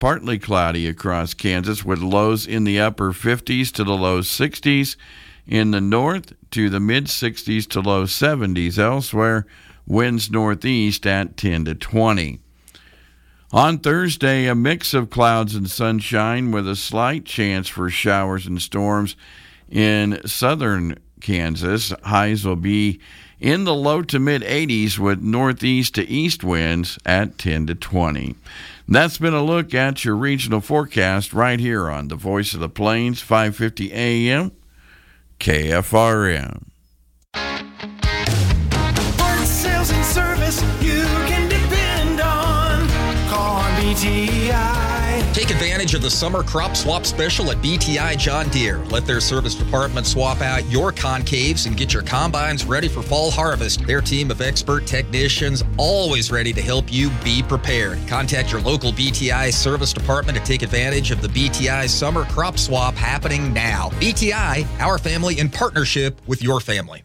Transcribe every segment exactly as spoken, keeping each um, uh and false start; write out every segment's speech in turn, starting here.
partly cloudy across Kansas with lows in the upper fifties to the low sixties. In the north to the mid-sixties to low seventies. Elsewhere, winds northeast at ten to twenty. On Thursday, a mix of clouds and sunshine with a slight chance for showers and storms in southern Kansas. Highs will be in the low to mid-eighties with northeast to east winds at ten to twenty. That's been a look at your regional forecast right here on the Voice of the Plains, five fifty A M, K F R M. Parts, sales, and service you can depend on. Call on B T I. Take advantage of the summer crop swap special at B T I John Deere. Let their service department swap out your concaves and get your combines ready for fall harvest. Their team of expert technicians always ready to help you be prepared. Contact your local B T I service department to take advantage of the B T I summer crop swap happening now. B T I, our family in partnership with your family.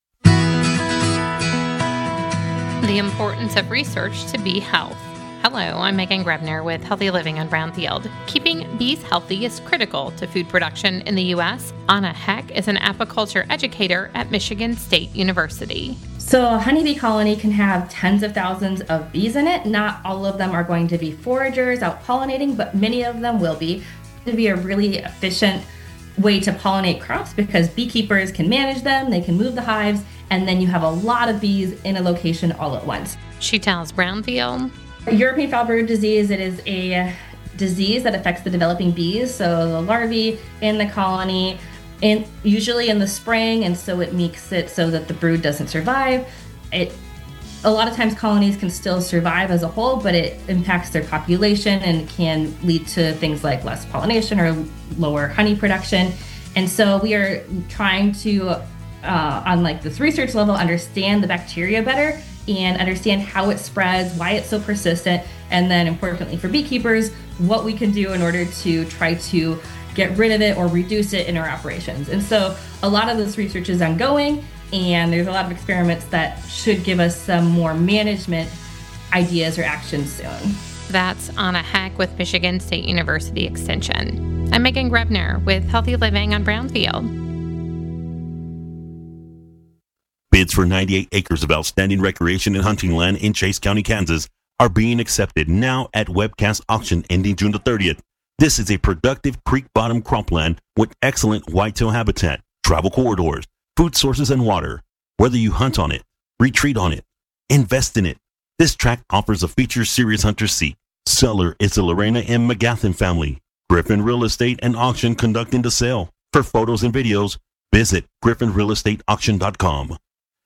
The importance of research to bee health. Hello, I'm Megan Grebner with Healthy Living on Brownfield. Keeping bees healthy is critical to food production in the U S. Anna Heck is an apiculture educator at Michigan State University. So a honeybee colony can have tens of thousands of bees in it. Not all of them are going to be foragers out pollinating, but many of them will be. It would be a really efficient way to pollinate crops because beekeepers can manage them, they can move the hives, and then you have a lot of bees in a location all at once. She tells Brownfield, European foul brood disease, it is a disease that affects the developing bees, so the larvae in the colony, and usually in the spring, and so it makes it so that the brood doesn't survive. It, a lot of times colonies can still survive as a whole, but it impacts their population and can lead to things like less pollination or lower honey production. And so we are trying to, uh, on like this research level, understand the bacteria better and understand how it spreads, why it's so persistent, and then importantly for beekeepers, what we can do in order to try to get rid of it or reduce it in our operations. And so a lot of this research is ongoing, and there's a lot of experiments that should give us some more management ideas or actions soon. That's Anna Heck with Michigan State University Extension. I'm Megan Grebner with Healthy Living on Brownfield. Bids for ninety-eight acres of outstanding recreation and hunting land in Chase County, Kansas are being accepted now at Webcast Auction ending June the thirtieth. This is a productive creek bottom cropland with excellent whitetail habitat, travel corridors, food sources, and water. Whether you hunt on it, retreat on it, invest in it, this tract offers a feature serious hunters seek. Seller is the Lorena M. McGathan family. Griffin Real Estate and Auction conducting the sale. For photos and videos, visit griffin real estate auction dot com.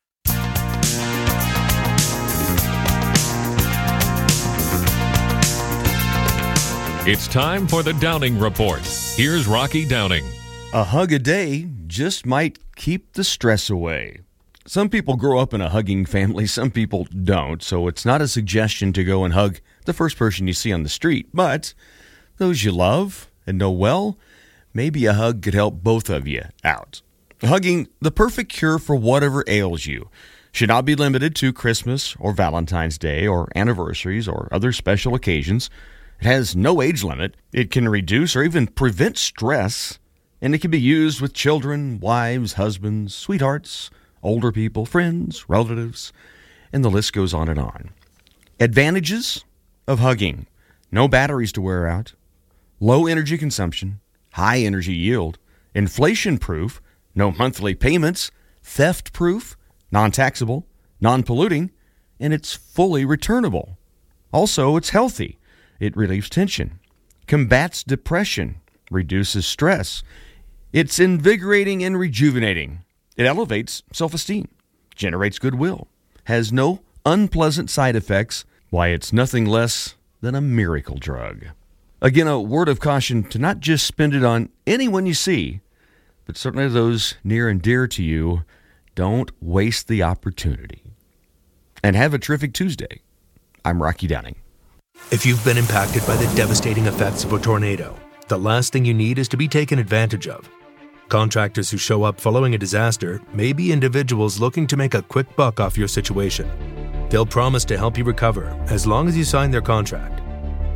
It's time for the Downing Report. Here's Rocky Downing. A hug a day just might keep the stress away. Some people grow up in a hugging family, some people don't, so it's not a suggestion to go and hug the first person you see on the street. But those you love and know well, maybe a hug could help both of you out. Hugging, the perfect cure for whatever ails you, should not be limited to Christmas or Valentine's Day or anniversaries or other special occasions. It has no age limit. It can reduce or even prevent stress, and it can be used with children, wives, husbands, sweethearts, older people, friends, relatives, and the list goes on and on. Advantages of hugging: no batteries to wear out, low energy consumption, high energy yield, inflation-proof, no monthly payments, theft-proof, non-taxable, non-polluting, and it's fully returnable. Also, it's healthy. It relieves tension, combats depression, reduces stress. It's invigorating and rejuvenating. It elevates self-esteem, generates goodwill, has no unpleasant side effects. Why, it's nothing less than a miracle drug. Again, a word of caution to not just spend it on anyone you see, but certainly those near and dear to you. Don't waste the opportunity. And have a terrific Tuesday. I'm Rocky Downing. If you've been impacted by the devastating effects of a tornado, the last thing you need is to be taken advantage of. Contractors who show up following a disaster may be individuals looking to make a quick buck off your situation. They'll promise to help you recover as long as you sign their contract.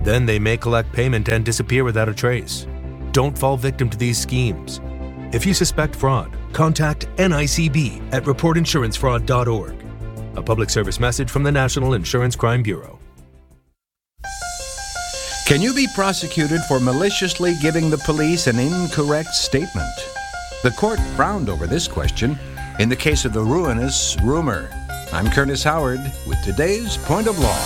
Then they may collect payment and disappear without a trace. Don't fall victim to these schemes. If you suspect fraud, contact N I C B at report insurance fraud dot org. A public service message from the National Insurance Crime Bureau. Can you be prosecuted for maliciously giving the police an incorrect statement? The court frowned over this question in the case of the ruinous rumor. I'm Curtis Howard with today's Point of Law.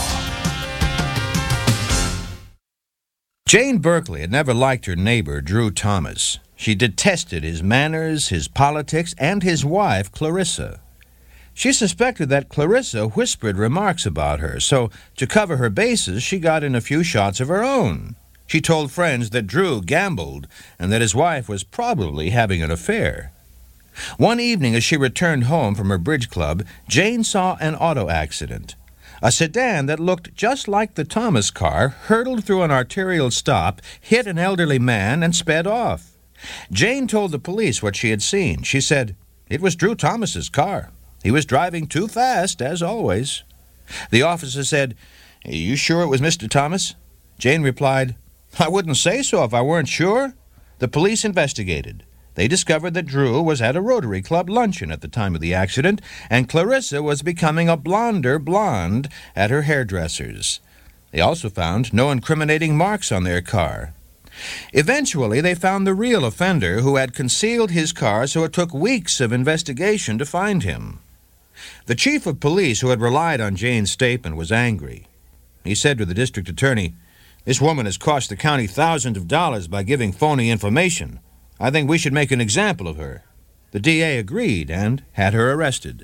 Jane Berkeley had never liked her neighbor, Drew Thomas. She detested his manners, his politics, and his wife, Clarissa. She suspected that Clarissa whispered remarks about her, so to cover her bases, she got in a few shots of her own. She told friends that Drew gambled and that his wife was probably having an affair. One evening, as she returned home from her bridge club, Jane saw an auto accident. A sedan that looked just like the Thomas car hurtled through an arterial stop, hit an elderly man, and sped off. Jane told the police what she had seen. She said, "It was Drew Thomas's car. He was driving too fast, as always." The officer said, "Are you sure it was Mister Thomas?" Jane replied, "I wouldn't say so if I weren't sure." The police investigated. They discovered that Drew was at a Rotary Club luncheon at the time of the accident, and Clarissa was becoming a blonder blonde at her hairdresser's. They also found no incriminating marks on their car. Eventually, they found the real offender who had concealed his car, so it took weeks of investigation to find him. The chief of police, who had relied on Jane's statement, was angry. He said to the district attorney, "This woman has cost the county thousands of dollars by giving phony information. I think we should make an example of her." The D A agreed and had her arrested.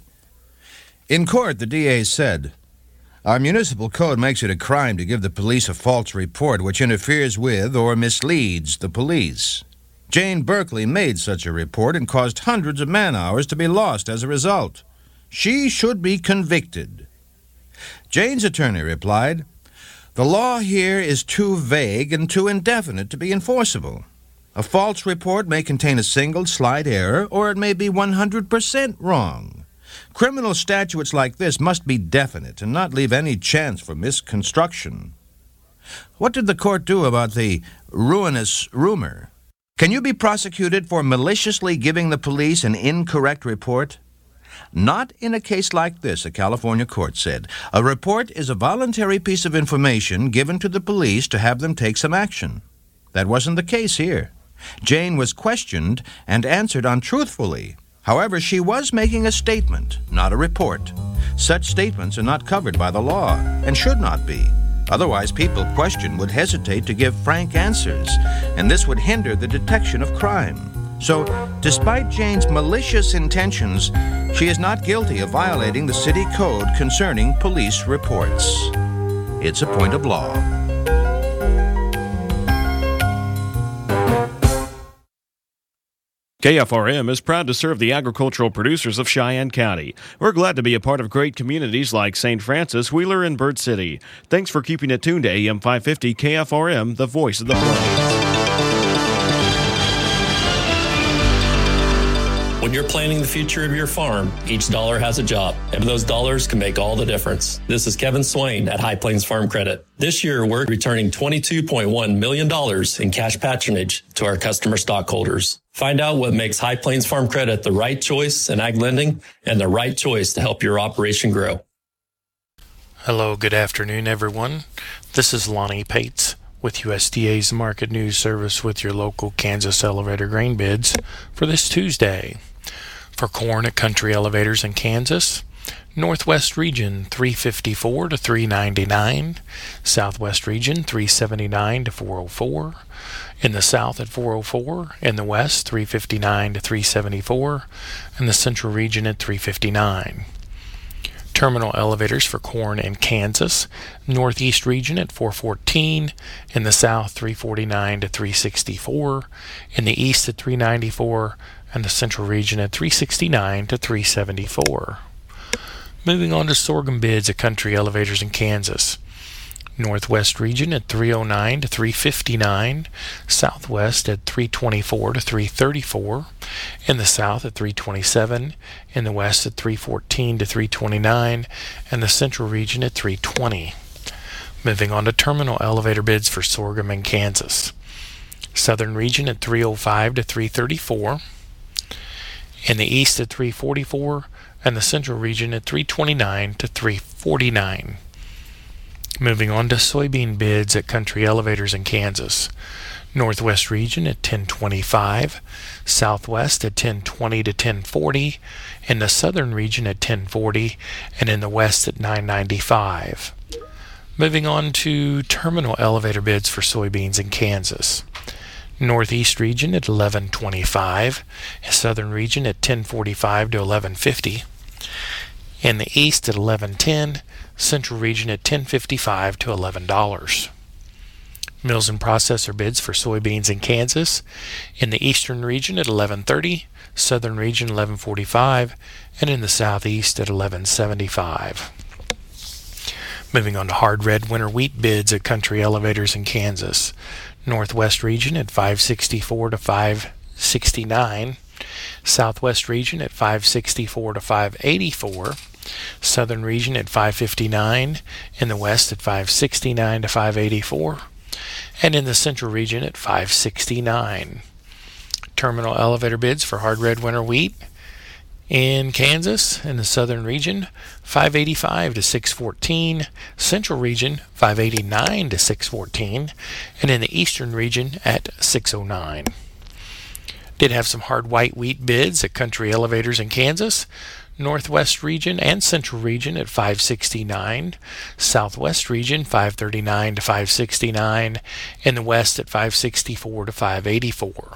In court, the D A said, "Our municipal code makes it a crime to give the police a false report which interferes with or misleads the police. Jane Berkeley made such a report and caused hundreds of man-hours to be lost as a result. She should be convicted." Jane's attorney replied, "The law here is too vague and too indefinite to be enforceable. A false report may contain a single slight error, or it may be one hundred percent wrong. Criminal statutes like this must be definite and not leave any chance for misconstruction." What did the court do about the ruinous rumor? Can you be prosecuted for maliciously giving the police an incorrect report? Not in a case like this, a California court said. A report is a voluntary piece of information given to the police to have them take some action. That wasn't the case here. Jane was questioned and answered untruthfully. However, she was making a statement, not a report. Such statements are not covered by the law and should not be. Otherwise, people questioned would hesitate to give frank answers, and this would hinder the detection of crime. So, despite Jane's malicious intentions, she is not guilty of violating the city code concerning police reports. It's a point of law. K F R M is proud to serve the agricultural producers of Cheyenne County. We're glad to be a part of great communities like Saint Francis, Wheeler, and Bird City. Thanks for keeping it tuned to A M five fifty K F R M, the voice of the plains. When you're planning the future of your farm, each dollar has a job, and those dollars can make all the difference. This is Kevin Swain at High Plains Farm Credit. This year, we're returning twenty-two point one million dollars in cash patronage to our customer stockholders. Find out what makes High Plains Farm Credit the right choice in ag lending and the right choice to help your operation grow. Hello, good afternoon, everyone. This is Lonnie Pates with U S D A's Market News Service with your local Kansas elevator grain bids for this Tuesday. For corn at Country Elevators in Kansas, Northwest Region three fifty-four to three ninety-nine, Southwest Region three seventy-nine to four oh four, in the South at four oh four, in the West three fifty-nine to three seventy-four, and the Central Region at three fifty-nine. Terminal elevators for corn in Kansas, Northeast Region at four fourteen, in the South three forty-nine to three sixty-four, in the East at three ninety-four, and the Central Region at three sixty-nine to three seventy-four. Moving on to sorghum bids at Country Elevators in Kansas. Northwest Region at three oh nine to three fifty-nine, Southwest at three twenty-four to three thirty-four, in the South at three twenty-seven, in the West at three fourteen to three twenty-nine, and the Central Region at three twenty. Moving on to terminal elevator bids for sorghum in Kansas. Southern region at three oh five to three thirty-four. In the east at three forty-four, and the central region at three twenty-nine to three forty-nine. Moving on to soybean bids at country elevators in Kansas. Northwest region at ten twenty-five, southwest at ten twenty to ten forty, in the southern region at ten forty, and in the west at nine ninety-five. Moving on to terminal elevator bids for soybeans in Kansas. Northeast region at eleven twenty-five, southern region at ten forty-five to eleven fifty, in the east at eleven ten, central region at ten fifty-five to eleven dollars. Mills and processor bids for soybeans in Kansas. In the eastern region at eleven thirty, southern region eleven forty-five, and in the southeast at eleven seventy-five. Moving on to hard red winter wheat bids at country elevators in Kansas. Northwest region at five sixty-four to five sixty-nine, southwest region at five sixty-four to five eighty-four, southern region at five fifty-nine, in the west at five sixty-nine to five eighty-four, and in the central region at five sixty-nine. Terminal elevator bids for hard red winter wheat in Kansas, in the southern region, five eighty-five to six fourteen, central region five eighty-nine to six fourteen, and in the eastern region at six oh nine. Did have some hard white wheat bids at country elevators in Kansas. Northwest region and central region at five sixty-nine, southwest region five thirty-nine to five sixty-nine, and the west at five sixty-four to five eighty-four.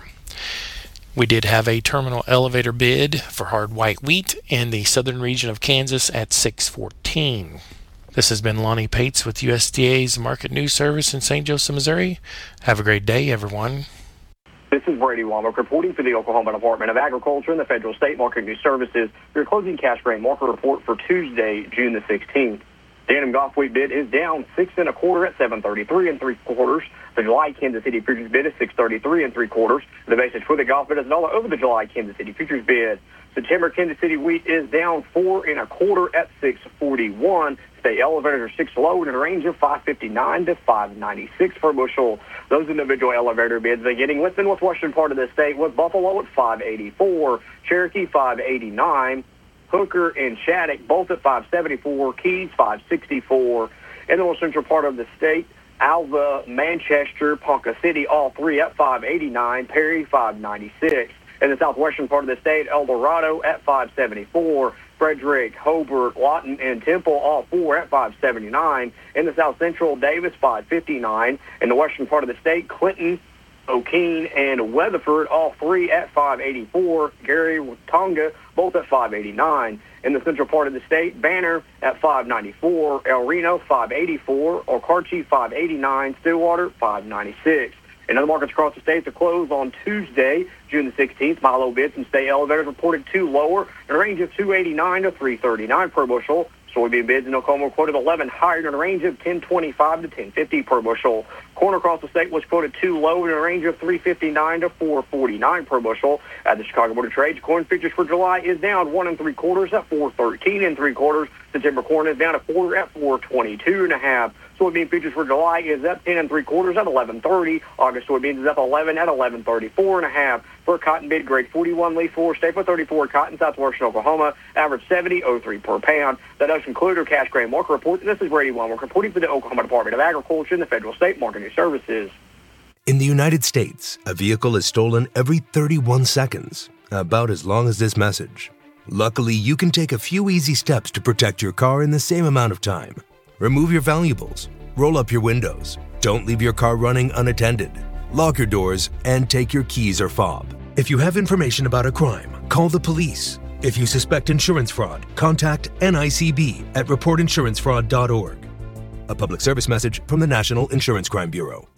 We did have a terminal elevator bid for hard white wheat in the southern region of Kansas at six fourteen. This has been Lonnie Pates with U S D A's Market News Service in Saint Joseph, Missouri. Have a great day, everyone. This is Brady Womack reporting for the Oklahoma Department of Agriculture and the Federal State Market News Services. Your closing cash grain market report for Tuesday, June the sixteenth. The N M Golf wheat bid is down six and a quarter at seven thirty-three and three quarters. The July Kansas City futures bid is six thirty-three and three quarters. The basis for the golf bid is dollar over the July Kansas City futures bid. September Kansas City wheat is down four and a quarter at six forty-one. State elevators are six low in a range of five fifty-nine to five ninety-six per bushel. Those individual elevator bids beginning with the northwestern part of the state was Buffalo at five eighty-four, Cherokee five eighty-nine, Hooker and Shattuck both at five seventy-four, Keys five sixty-four. In the north central part of the state, Alva, Manchester, Ponca City, all three at five eighty-nine, Perry five ninety-six. In the southwestern part of the state, El Dorado at five seventy-four, Frederick, Hobart, Lawton, and Temple, all four at five seventy-nine. In the south central, Davis five fifty-nine. In the western part of the state, Clinton, O'Keene, and Weatherford, all three at five eighty-four. Gary, Tonga, both at five eighty-nine. In the central part of the state, Banner at five ninety-four, El Reno five eighty-four, Okarche five eighty-nine, Stillwater five ninety-six. In other markets across the state to close on Tuesday, June the sixteenth, Milo bids and state elevators reported two lower in a range of two eighty-nine to three thirty-nine per bushel. Soybean bids in Oklahoma quoted eleven higher in a range of ten twenty-five to ten fifty per bushel. Corn across the state was quoted two low in a range of three fifty-nine to four forty-nine per bushel. At the Chicago Board of Trade, corn futures for July is down one and three quarters at four thirteen and three quarters. September corn is down a quarter at four twenty-two and a half. Soybean futures for July is up ten and three quarters at eleven thirty. August soybeans is up eleven at eleven thirty-four and a half. For cotton bid grade forty-one leaf four, Staple thirty-four cotton, southwestern Oklahoma, average seventy oh three per pound. That does conclude our cash grain market report. This is Brady Womack reporting for the Oklahoma Department of Agriculture and the Federal State Market News Services. In the United States, a vehicle is stolen every thirty-one seconds, about as long as this message. Luckily, you can take a few easy steps to protect your car in the same amount of time. Remove your valuables, roll up your windows, don't leave your car running unattended, lock your doors, and take your keys or fob. If you have information about a crime, call the police. If you suspect insurance fraud, contact N I C B at report insurance fraud dot org. A public service message from the National Insurance Crime Bureau.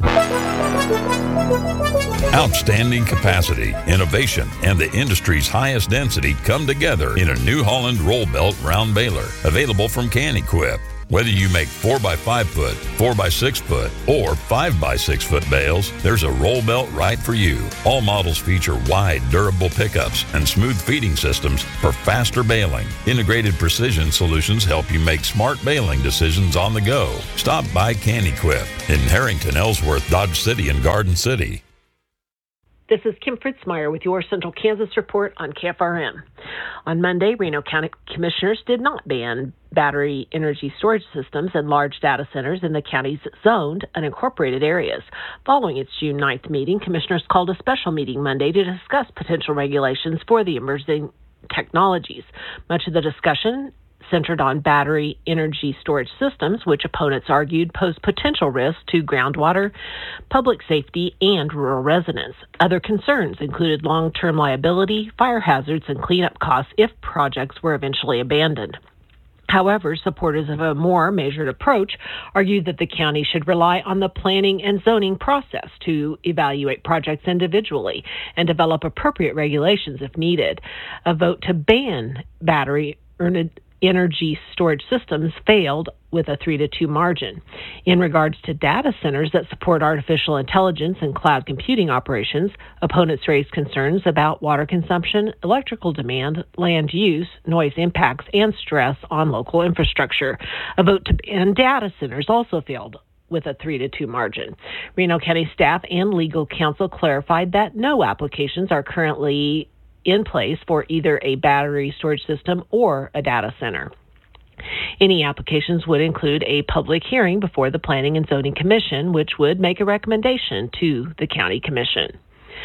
Outstanding capacity, innovation, and the industry's highest density come together in a New Holland roll belt round baler, available from CanEquip. Whether you make four by five foot, four by six foot, or five by six foot bales, there's a roll belt right for you. All models feature wide, durable pickups and smooth feeding systems for faster baling. Integrated Precision Solutions help you make smart baling decisions on the go. Stop by Can-Equip in Harrington, Ellsworth, Dodge City, and Garden City. This is Kim Fritzmeyer with your Central Kansas Report on K F R M. On Monday, Reno County Commissioners did not ban battery energy storage systems and large data centers in the county's zoned unincorporated areas. Following its June ninth meeting, Commissioners called a special meeting Monday to discuss potential regulations for the emerging technologies. Much of the discussion centered on battery energy storage systems, which opponents argued pose potential risks to groundwater, public safety, and rural residents. Other concerns included long-term liability, fire hazards, and cleanup costs if projects were eventually abandoned. However, supporters of a more measured approach argued that the county should rely on the planning and zoning process to evaluate projects individually and develop appropriate regulations if needed. A vote to ban battery energy storage systems failed with a three to two margin. In regards to data centers that support artificial intelligence and cloud computing operations, opponents raised concerns about water consumption, electrical demand, land use, noise impacts, and stress on local infrastructure. A vote to ban data centers also failed with a three to two margin. Reno County staff and legal counsel clarified that no applications are currently in place for either a battery storage system or a data center. Any applications would include a public hearing before the Planning and Zoning Commission, which would make a recommendation to the County Commission.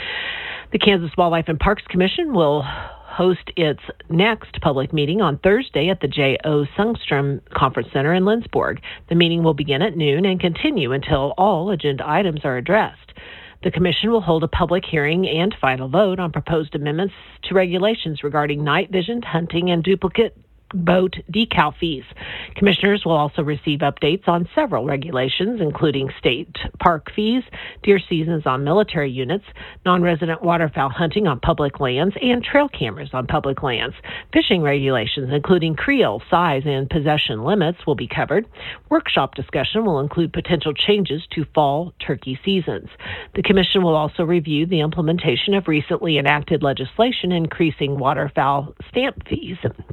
The Kansas Wildlife and Parks Commission will host its next public meeting on Thursday at the J O. Sundstrom Conference Center in Lindsborg. The meeting will begin at noon and continue until all agenda items are addressed. The Commission will hold a public hearing and final vote on proposed amendments to regulations regarding night vision, hunting, and duplicate boat decal fees. Commissioners will also receive updates on several regulations, including state park fees, deer seasons on military units, non-resident waterfowl hunting on public lands, and trail cameras on public lands. Fishing regulations, including creel, size, and possession limits, will be covered. Workshop discussion will include potential changes to fall turkey seasons. The Commission will also review the implementation of recently enacted legislation increasing waterfowl stamp fees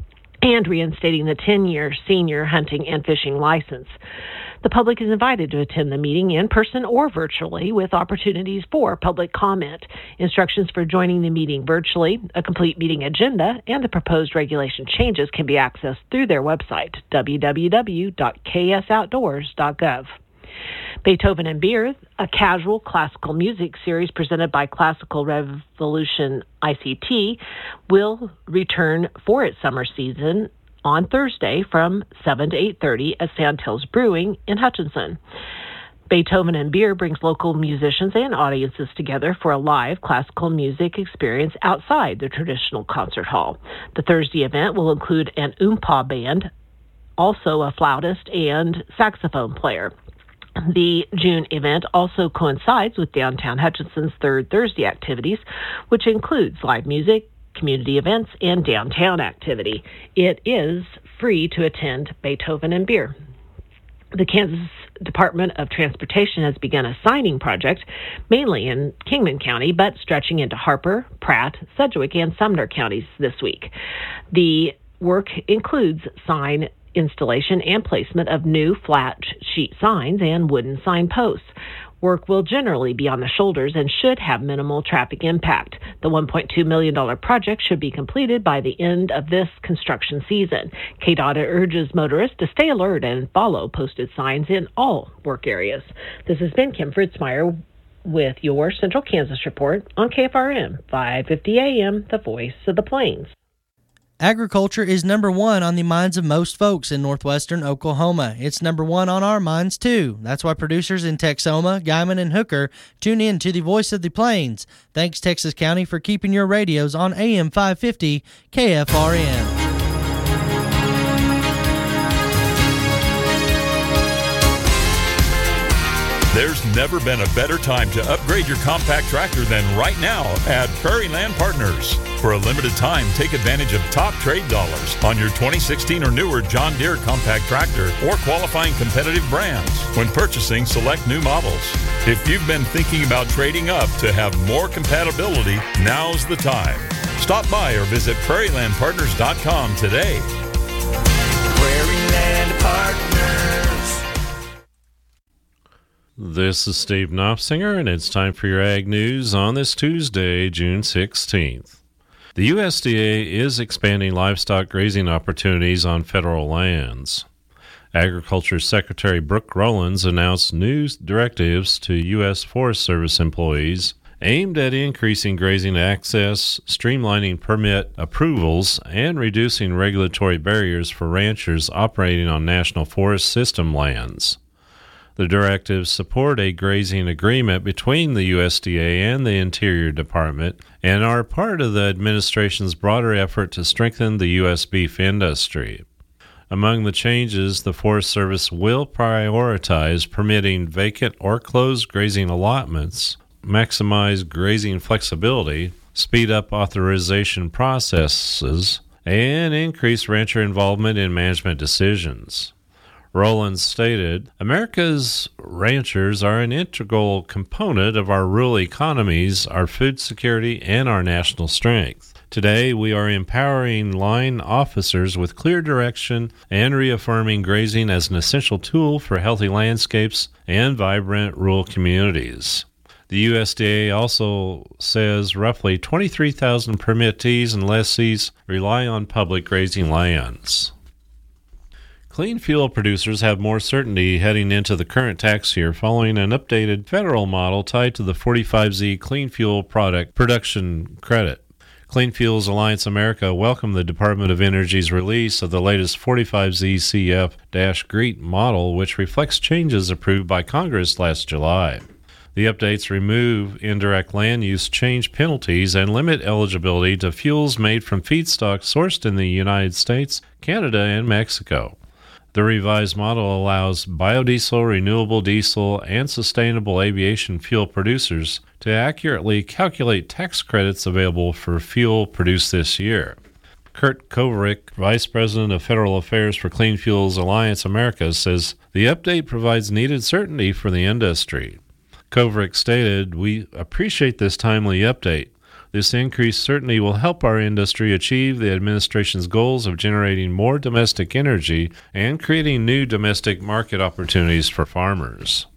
and reinstating the ten-year senior hunting and fishing license. The public is invited to attend the meeting in person or virtually with opportunities for public comment. Instructions for joining the meeting virtually, a complete meeting agenda, and the proposed regulation changes can be accessed through their website, w w w dot k s outdoors dot gov. Beethoven and Beer, a casual classical music series presented by Classical Revolution I C T, will return for its summer season on Thursday from seven to eight thirty at Sandhills Brewing in Hutchinson. Beethoven and Beer brings local musicians and audiences together for a live classical music experience outside the traditional concert hall. The Thursday event will include an oompa band, also a flautist and saxophone player. The June event also coincides with Downtown Hutchinson's third Thursday activities, which includes live music, community events, and downtown activity. It is free to attend Beethoven and Beer. The Kansas Department of Transportation has begun a signing project, mainly in Kingman County, but stretching into Harper, Pratt, Sedgwick, and Sumner counties this week. The work includes sign installation and placement of new flat sheet signs and wooden sign posts. Work will generally be on the shoulders and should have minimal traffic impact. The one point two million dollars project should be completed by the end of this construction season. K D O T urges motorists to stay alert and follow posted signs in all work areas. This has been Kim Fritzmeyer with your Central Kansas Report on K F R M, five fifty A M, the voice of the Plains. Agriculture is number one on the minds of most folks in northwestern Oklahoma. It's number one on our minds, too. That's why producers in Texoma, Guymon, and Hooker tune in to the Voice of the Plains. Thanks, Texas County, for keeping your radios on A M five fifty K F R N. There's never been a better time to upgrade your compact tractor than right now at Prairie Land Partners. For a limited time, take advantage of top trade dollars on your twenty sixteen or newer John Deere compact tractor or qualifying competitive brands when purchasing select new models. If you've been thinking about trading up to have more compatibility, now's the time. Stop by or visit prairie land partners dot com today. Prairie Land Partners. This is Steve Knopfsinger, and it's time for your Ag News on this Tuesday, June sixteenth. The U S D A is expanding livestock grazing opportunities on federal lands. Agriculture Secretary Brooke Rollins announced new directives to U S Forest Service employees aimed at increasing grazing access, streamlining permit approvals, and reducing regulatory barriers for ranchers operating on National Forest System lands. The directives support a grazing agreement between the U S D A and the Interior Department and are part of the administration's broader effort to strengthen the U S beef industry. Among the changes, the Forest Service will prioritize permitting vacant or closed grazing allotments, maximize grazing flexibility, speed up authorization processes, and increase rancher involvement in management decisions. Rollins stated, America's ranchers are an integral component of our rural economies, our food security, and our national strength. Today, we are empowering line officers with clear direction and reaffirming grazing as an essential tool for healthy landscapes and vibrant rural communities. The U S D A also says roughly twenty-three thousand permittees and lessees rely on public grazing lands. Clean fuel producers have more certainty heading into the current tax year following an updated federal model tied to the forty-five Z Clean Fuel Product Production Credit. Clean Fuels Alliance America welcomed the Department of Energy's release of the latest forty-five Z C F-GREET model, which reflects changes approved by Congress last July. The updates remove indirect land use change penalties and limit eligibility to fuels made from feedstock sourced in the United States, Canada, and Mexico. The revised model allows biodiesel, renewable diesel, and sustainable aviation fuel producers to accurately calculate tax credits available for fuel produced this year. Kurt Koverick, Vice President of Federal Affairs for Clean Fuels Alliance America, says the update provides needed certainty for the industry. Koverick stated, "We appreciate this timely update. This increased certainty will help our industry achieve the administration's goals of generating more domestic energy and creating new domestic market opportunities for farmers."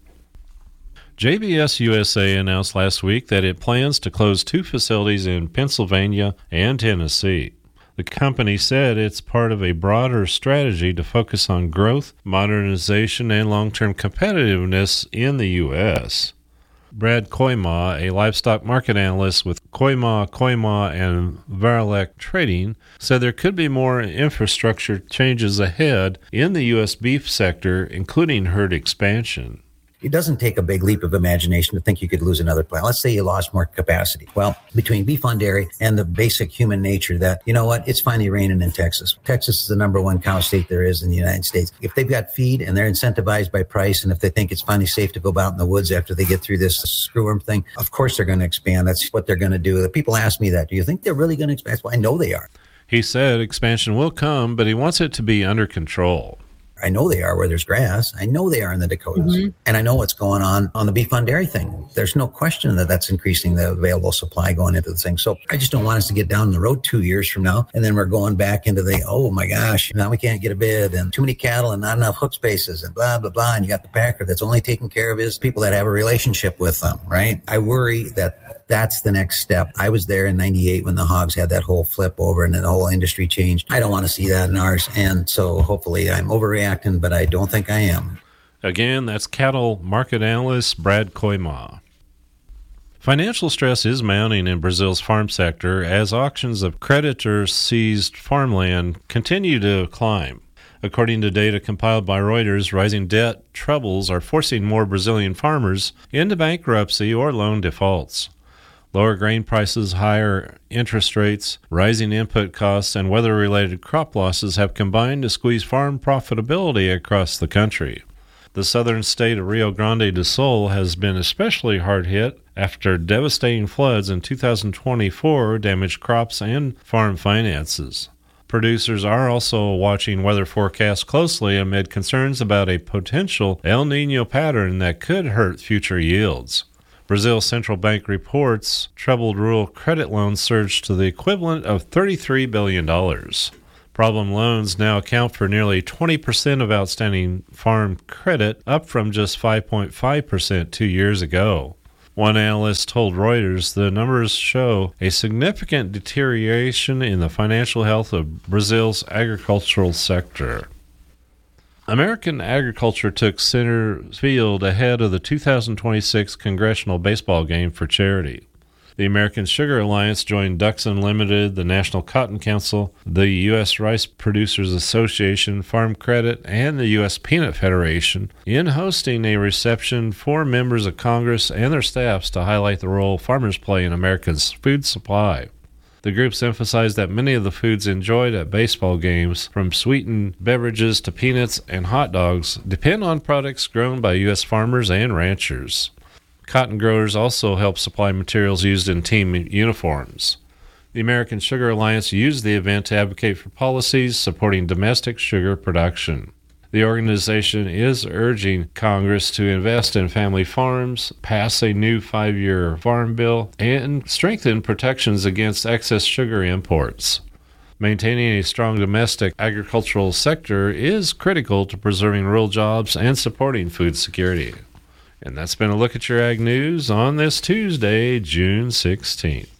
J B S U S A announced last week that it plans to close two facilities in Pennsylvania and Tennessee. The company said it's part of a broader strategy to focus on growth, modernization, and long-term competitiveness in the U S Brad Koima, a livestock market analyst with Koima, Koima, and Varilek Trading, said there could be more infrastructure changes ahead in the U S beef sector, including herd expansion. It doesn't take a big leap of imagination to think you could lose another plant. Let's say you lost more capacity. Well, between beef on dairy and the basic human nature that, you know what, it's finally raining in Texas. Texas is the number one cow state there is in the United States. If they've got feed and they're incentivized by price, and if they think it's finally safe to go out in the woods after they get through this screwworm thing, of course they're going to expand. That's what they're going to do. The people ask me that. Do you think they're really going to expand? Well, I know they are. He said expansion will come, but he wants it to be under control. I know they are where there's grass. I know they are in the Dakotas. Mm-hmm. And I know what's going on on the beef on dairy thing. There's no question that that's increasing the available supply going into the thing. So I just don't want us to get down the road two years from now. And then we're going back into the, oh my gosh, now we can't get a bid and too many cattle and not enough hook spaces and blah, blah, blah. And you got the packer that's only taking care of his people that have a relationship with them, right? I worry that that's the next step. I was there in ninety-eight when the hogs had that whole flip over and then the whole industry changed. I don't want to see that in ours. And so hopefully I'm overreacting, but I don't think I am. Again, that's cattle market analyst Brad Koima. Financial stress is mounting in Brazil's farm sector as auctions of creditor-seized farmland continue to climb. According to data compiled by Reuters, rising debt troubles are forcing more Brazilian farmers into bankruptcy or loan defaults. Lower grain prices, higher interest rates, rising input costs, and weather-related crop losses have combined to squeeze farm profitability across the country. The southern state of Rio Grande do Sul has been especially hard hit after devastating floods in two thousand twenty-four damaged crops and farm finances. Producers are also watching weather forecasts closely amid concerns about a potential El Niño pattern that could hurt future yields. Brazil's central bank reports troubled rural credit loans surged to the equivalent of thirty-three billion dollars. Problem loans now account for nearly twenty percent of outstanding farm credit, up from just five point five percent two years ago. One analyst told Reuters the numbers show a significant deterioration in the financial health of Brazil's agricultural sector. American agriculture took center field ahead of the two thousand twenty-six congressional baseball game for charity. The American Sugar Alliance joined Ducks Unlimited, the National Cotton Council, the U S Rice Producers Association, Farm Credit, and the U S Peanut Federation in hosting a reception for members of Congress and their staffs to highlight the role farmers play in America's food supply. The groups emphasized that many of the foods enjoyed at baseball games, from sweetened beverages to peanuts and hot dogs, depend on products grown by U S farmers and ranchers. Cotton growers also help supply materials used in team uniforms. The American Sugar Alliance used the event to advocate for policies supporting domestic sugar production. The organization is urging Congress to invest in family farms, pass a new five-year farm bill, and strengthen protections against excess sugar imports. Maintaining a strong domestic agricultural sector is critical to preserving rural jobs and supporting food security. And that's been a look at your Ag News on this Tuesday, June sixteenth.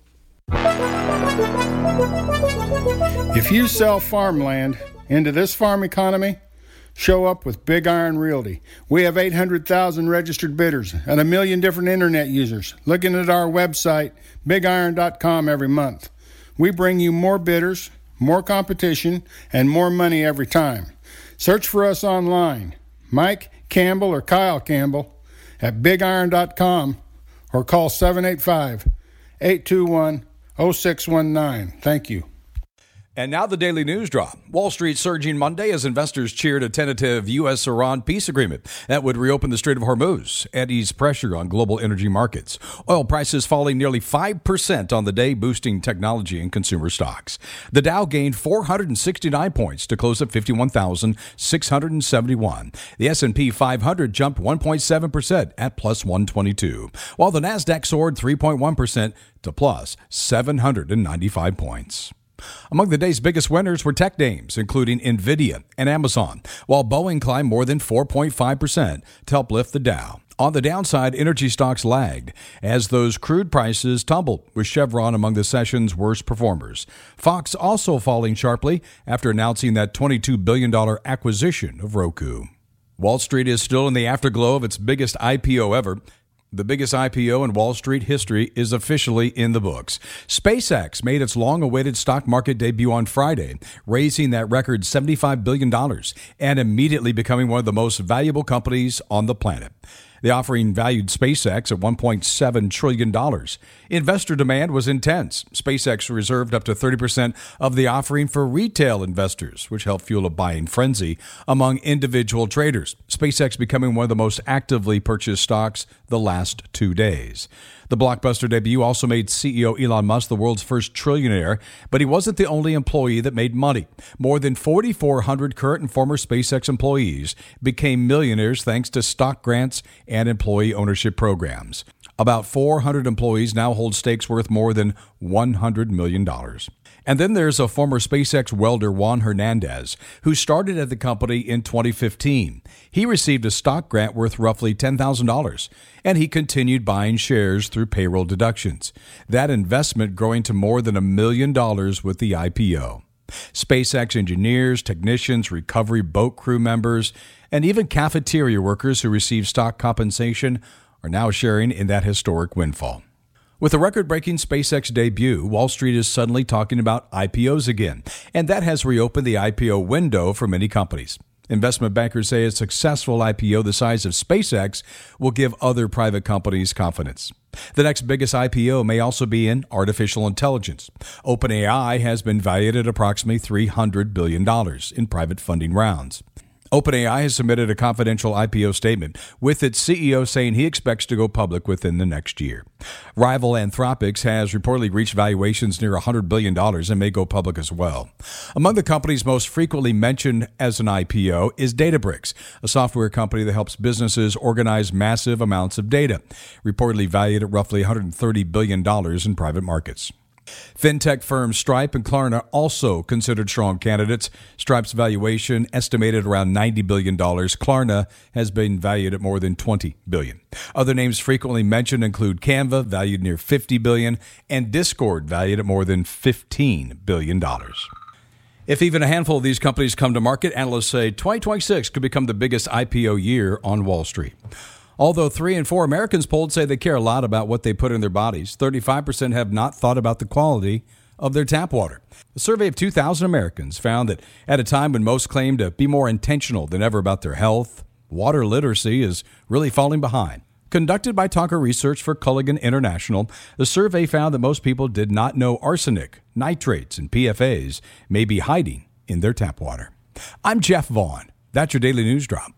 If you sell farmland into this farm economy, show up with Big Iron Realty. We have eight hundred thousand registered bidders and a million different internet users looking at our website, big iron dot com, every month. We bring you more bidders, more competition, and more money every time. Search for us online, Mike Campbell or Kyle Campbell, at big iron dot com, or call seven eight five, eight two one, zero six one nine. Thank you. And now the Daily News Drop. Wall Street surging Monday as investors cheered a tentative U S Iran peace agreement that would reopen the Strait of Hormuz and ease pressure on global energy markets. Oil prices falling nearly five percent on the day, boosting technology and consumer stocks. The Dow gained four hundred sixty-nine points to close at fifty-one thousand six hundred seventy-one. The S and P five hundred jumped one point seven percent at plus one twenty-two, while the Nasdaq soared three point one percent to plus seven hundred ninety-five points. Among the day's biggest winners were tech names, including NVIDIA and Amazon, while Boeing climbed more than four point five percent to help lift the Dow. On the downside, energy stocks lagged as those crude prices tumbled, with Chevron among the session's worst performers. Fox also falling sharply after announcing that twenty-two billion dollars acquisition of Roku. Wall Street is still in the afterglow of its biggest I P O ever. The biggest I P O in Wall Street history is officially in the books. SpaceX made its long-awaited stock market debut on Friday, raising that record seventy-five billion dollars and immediately becoming one of the most valuable companies on the planet. The offering valued SpaceX at one point seven trillion dollars. Investor demand was intense. SpaceX reserved up to thirty percent of the offering for retail investors, which helped fuel a buying frenzy among individual traders. SpaceX becoming one of the most actively purchased stocks the last two days. The blockbuster debut also made C E O Elon Musk the world's first trillionaire, but he wasn't the only employee that made money. More than four thousand four hundred current and former SpaceX employees became millionaires thanks to stock grants and employee ownership programs. About four hundred employees now hold stakes worth more than one hundred million dollars. And then there's a former SpaceX welder, Juan Hernandez, who started at the company in twenty fifteen. He received a stock grant worth roughly ten thousand dollars, and he continued buying shares through payroll deductions. That investment growing to more than a million dollars with the I P O. SpaceX engineers, technicians, recovery boat crew members, and even cafeteria workers who receive stock compensation are now sharing in that historic windfall. With a record-breaking SpaceX debut, Wall Street is suddenly talking about I P Os again, and that has reopened the I P O window for many companies. Investment bankers say a successful I P O the size of SpaceX will give other private companies confidence. The next biggest I P O may also be in artificial intelligence. OpenAI has been valued at approximately three hundred billion dollars in private funding rounds. OpenAI has submitted a confidential I P O statement, with its C E O saying he expects to go public within the next year. Rival Anthropic has reportedly reached valuations near one hundred billion dollars and may go public as well. Among the companies most frequently mentioned as an I P O is Databricks, a software company that helps businesses organize massive amounts of data, reportedly valued at roughly one hundred thirty billion dollars in private markets. Fintech firms Stripe and Klarna also considered strong candidates. Stripe's valuation estimated around ninety billion dollars. Klarna has been valued at more than twenty billion dollars. Other names frequently mentioned include Canva, valued near fifty billion dollars, and Discord, valued at more than fifteen billion dollars. If even a handful of these companies come to market, analysts say twenty twenty-six could become the biggest I P O year on Wall Street. Although three in four Americans polled say they care a lot about what they put in their bodies, thirty-five percent have not thought about the quality of their tap water. A survey of two thousand Americans found that at a time when most claim to be more intentional than ever about their health, water literacy is really falling behind. Conducted by Tonka Research for Culligan International, the survey found that most people did not know arsenic, nitrates, and P F As may be hiding in their tap water. I'm Jeff Vaughn. That's your Daily News Drop.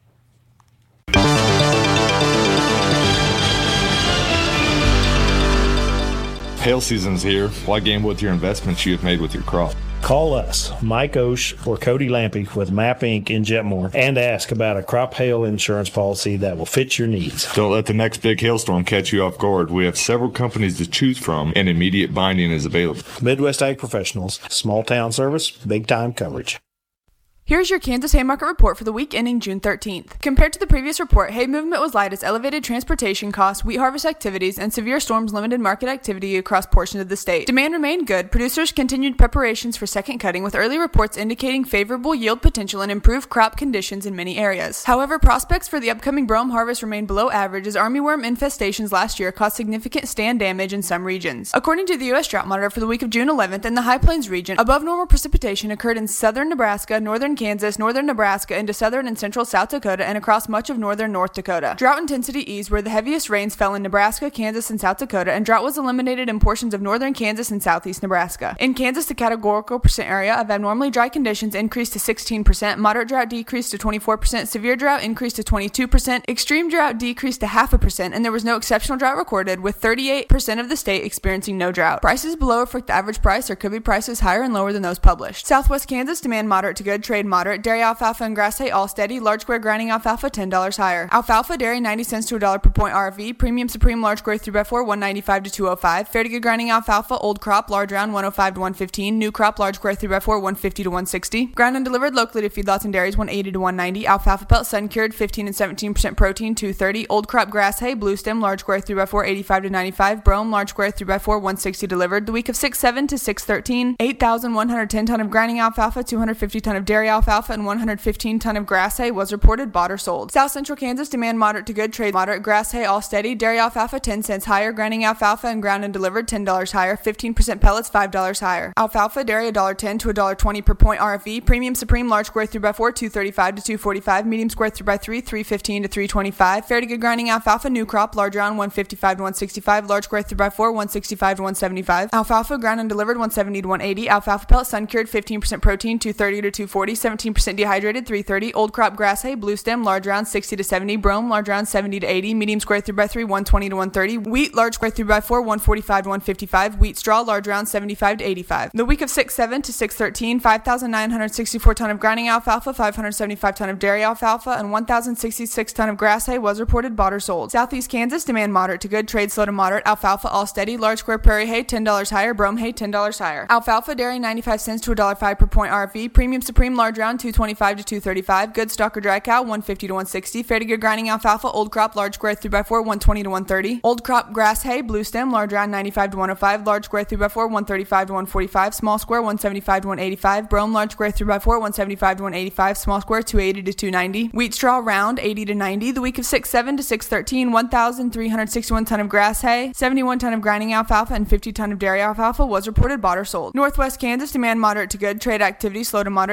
Hail season's here. Why gamble with your investments you have made with your crop? Call us, Mike Osh or Cody Lampy with Map Incorporated in Jetmore, and ask about a crop hail insurance policy that will fit your needs. Don't let the next big hailstorm catch you off guard. We have several companies to choose from, and immediate binding is available. Midwest Ag Professionals, small town service, big time coverage. Here's your Kansas hay market report for the week ending June thirteenth. Compared to the previous report, hay movement was light as elevated transportation costs, wheat harvest activities, and severe storms limited market activity across portions of the state. Demand remained good. Producers continued preparations for second cutting, with early reports indicating favorable yield potential and improved crop conditions in many areas. However, prospects for the upcoming brome harvest remain below average as armyworm infestations last year caused significant stand damage in some regions. According to the U S Drought Monitor for the week of June eleventh, in the High Plains region, above normal precipitation occurred in southern Nebraska, northern Kansas, northern Nebraska, into southern and central South Dakota, and across much of northern North Dakota. Drought intensity eased where the heaviest rains fell in Nebraska, Kansas, and South Dakota, and drought was eliminated in portions of northern Kansas and southeast Nebraska. In Kansas, the categorical percent area of abnormally dry conditions increased to sixteen percent, moderate drought decreased to twenty-four percent, severe drought increased to twenty-two percent, extreme drought decreased to half a percent, and there was no exceptional drought recorded, with thirty-eight percent of the state experiencing no drought. Prices below reflect the average price, or could be prices higher and lower than those published. Southwest Kansas, demand moderate to good, trade moderate. Dairy alfalfa and grass hay all steady. Large square grinding alfalfa ten dollars higher. Alfalfa dairy ninety cents to a dollar per point R V. Premium Supreme large grade three by four one ninety-five to two oh five. Fair to good grinding alfalfa old crop large round one oh five to one fifteen. New crop large grade three by four one fifty to one sixty. Ground and delivered locally to feedlots and dairies one eighty to one ninety. Alfalfa pelt sun cured fifteen and seventeen percent protein two thirty. Old crop grass hay blue stem large square three by four eighty-five to ninety-five. Brome large square three by four one sixty delivered. The week of six seven to six thirteen. eight thousand one hundred ten ton of grinding alfalfa, two hundred fifty ton of dairy alfalfa, and one hundred fifteen ton of grass hay was reported bought or sold. South Central Kansas, demand moderate to good, trade moderate. Grass hay all steady. Dairy alfalfa ten cents higher. Grinding alfalfa and ground and delivered ten dollars higher. fifteen percent pellets five dollars higher. Alfalfa dairy one dollar ten to one dollar twenty per point R F V. Premium Supreme large square three by four two thirty-five to two forty-five. Medium square three by three three fifteen to three twenty-five. Fair to good grinding alfalfa new crop large round one fifty-five to one sixty-five. Large square three by four one sixty-five to one seventy-five. Alfalfa ground and delivered one seventy to one eighty. Alfalfa pellet sun cured fifteen percent protein two thirty to two forty. seventeen percent dehydrated three thirty. Old crop grass hay blue stem large round sixty to seventy. Brome large round seventy to eighty. Medium square three by three one twenty to one thirty. Wheat large square three by four one forty-five to one fifty-five. Wheat straw large round seventy-five to eighty-five. The week of six seven to six thirteen, five thousand nine hundred sixty-four ton of grinding alfalfa, five hundred seventy-five ton of dairy alfalfa, and one thousand sixty-six ton of grass hay was reported bought or sold. Southeast Kansas, demand moderate to good, trade slow to moderate. Alfalfa all steady. Large square prairie hay ten dollars higher. Brome hay ten dollars higher. Alfalfa dairy ninety-five cents to one dollar five per point R F V. Premium Supreme large round two twenty-five to two thirty-five. Good stock or dry cow one fifty to one sixty. Fair to good grinding alfalfa old crop large square three by four one twenty to one thirty. Old crop grass hay blue stem large round ninety-five to one oh five. Large square three by four one thirty-five to one forty-five. Small square one seventy-five to one eighty-five. Brome large square three by four one seventy-five to one eighty-five. Small square two eighty to two ninety. Wheat straw round eighty to ninety. The week of six seven to six thirteen, one thousand three hundred sixty-one ton of grass hay, seventy-one ton of grinding alfalfa, and fifty ton of dairy alfalfa was reported bought or sold. Northwest Kansas, demand moderate to good, trade activity slow to moderate. Dairy alfalfa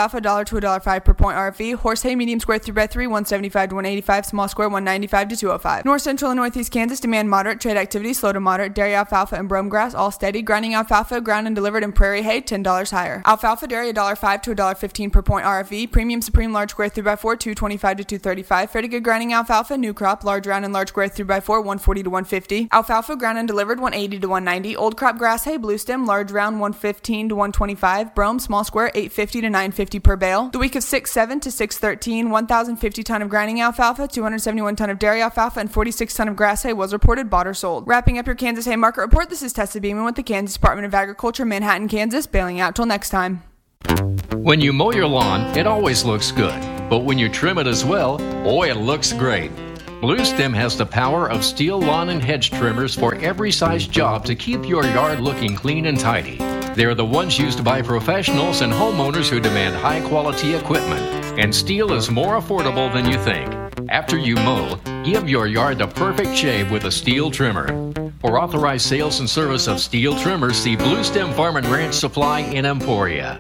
alfalfa one dollar to one dollar five per point R F E. Horse hay medium square three by three one seventy-five to one eighty-five, small square one ninety-five to two oh five. North Central and Northeast Kansas demand moderate trade activity, slow to moderate. Dairy alfalfa and brome grass all steady. Grinding alfalfa ground and delivered in prairie hay ten dollars higher. Alfalfa dairy one dollar five to one dollar fifteen per point R F E. Premium supreme large square three by four two twenty-five to two thirty-five. Fairly good grinding alfalfa new crop large round and large square three by four one forty to one fifty. Alfalfa ground and delivered one eighty to one ninety. Old crop grass hay blue stem large round one fifteen to one twenty-five. Brome small square eight fifty to nine fifty per bale. The week of six seven to six thirteen, one thousand fifty ton of grinding alfalfa, two hundred seventy-one ton of dairy alfalfa, and forty-six ton of grass hay was reported bought or sold. Wrapping up your Kansas hay market report, this is Tessa Beeman with the Kansas Department of Agriculture, Manhattan, Kansas, bailing out till next time. When you mow your lawn, it always looks good. But when you trim it as well, boy, it looks great. Blue Stem has the power of steel lawn and hedge trimmers for every size job to keep your yard looking clean and tidy. They are the ones used by professionals and homeowners who demand high-quality equipment. And steel is more affordable than you think. After you mow, give your yard the perfect shave with a steel trimmer. For authorized sales and service of steel trimmers, see Blue Stem Farm and Ranch Supply in Emporia.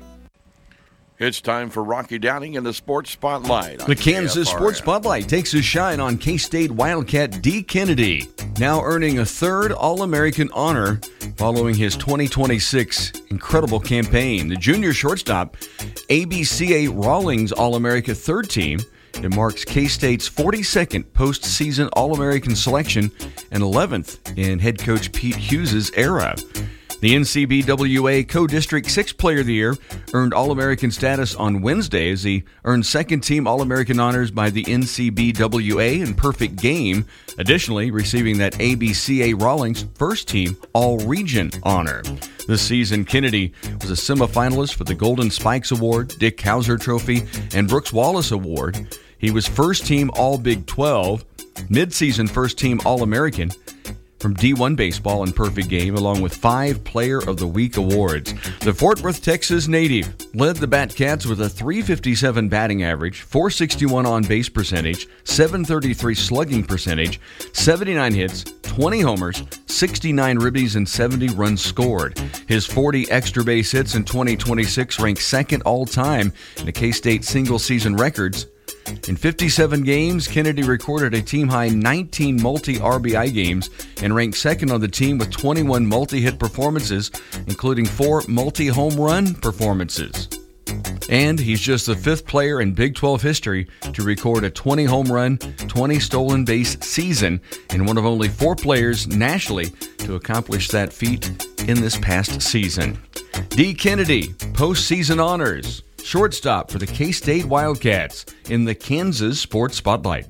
It's time for Rocky Downing in the Sports Spotlight. The Kansas Sports Spotlight takes a shine on K-State Wildcat Dee Kennedy, now earning a third All-American honor following his twenty twenty-six incredible campaign. The junior shortstop, A B C A Rawlings All-America third team. It marks K-State's forty-second postseason All-American selection and eleventh in head coach Pete Hughes' era. The N C B W A Co-District six Player of the Year earned All-American status on Wednesday as he earned second-team All-American honors by the N C B W A in Perfect Game, additionally receiving that A B C A Rawlings first-team All-Region honor. This season, Kennedy was a semifinalist for the Golden Spikes Award, Dick Hauser Trophy, and Brooks Wallace Award. He was first-team All-Big twelve, mid-season first-team All-American, from D one Baseball in Perfect Game, along with five Player of the Week awards. The Fort Worth, Texas native led the Batcats with a three fifty-seven batting average, four sixty-one on-base percentage, seven thirty-three slugging percentage, seventy-nine hits, twenty homers, sixty-nine ribbies, and seventy runs scored. His forty extra base hits in twenty twenty-six ranked second all-time in the K-State single-season records. In fifty-seven games, Kennedy recorded a team-high nineteen multi-R B I games and ranked second on the team with twenty-one multi-hit performances, including four multi-home run performances. And he's just the fifth player in Big twelve history to record a twenty home run, twenty stolen base season, and one of only four players nationally to accomplish that feat in this past season. Dee Kennedy, postseason honors. Shortstop for the K-State Wildcats in the Kansas Sports Spotlight.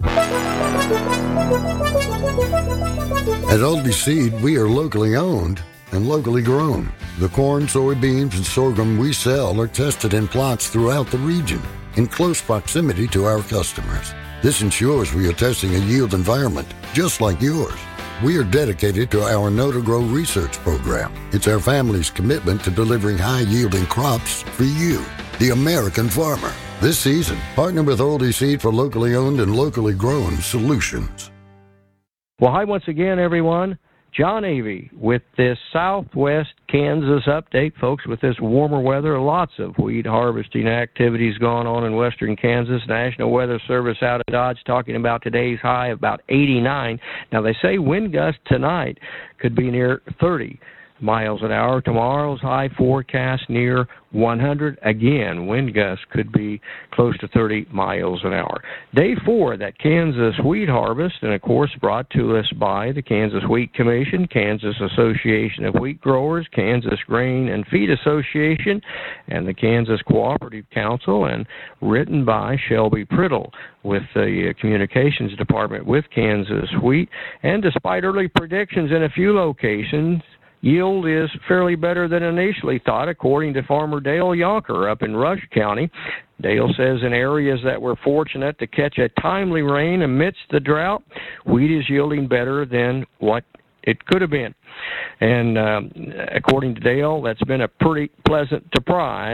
At Oldie Seed, we are locally owned and locally grown. The corn, soybeans, and sorghum we sell are tested in plots throughout the region in close proximity to our customers. This ensures we are testing a yield environment just like yours. We are dedicated to our Know to Grow research program. It's our family's commitment to delivering high-yielding crops for you, the American farmer. This season, partner with Oldie Seed for locally owned and locally grown solutions. Well, hi once again, everyone. John Avey with this Southwest Kansas update, folks. With this warmer weather, lots of wheat harvesting activities going on in western Kansas. National Weather Service out of Dodge talking about today's high of about eighty-nine. Now, they say wind gusts tonight could be near thirty miles an hour. Tomorrow's high forecast near one hundred. Again, wind gusts could be close to thirty miles an hour. Day four of that Kansas wheat harvest, and of course brought to us by the Kansas Wheat Commission, Kansas Association of Wheat Growers, Kansas Grain and Feed Association, and the Kansas Cooperative Council, and written by Shelby Priddle with the Communications Department with Kansas Wheat. And despite early predictions in a few locations, yield is fairly better than initially thought, according to farmer Dale Yonker up in Rush County. Dale says in areas that were fortunate to catch a timely rain amidst the drought, wheat is yielding better than what it could have been. And um, according to Dale, that's been a pretty pleasant surprise